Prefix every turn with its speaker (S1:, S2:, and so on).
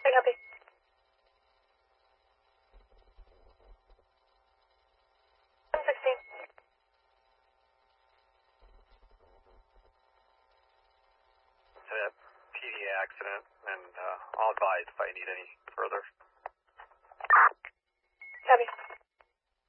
S1: I copy.
S2: It's a PDA accident, and I'll advise if I need any further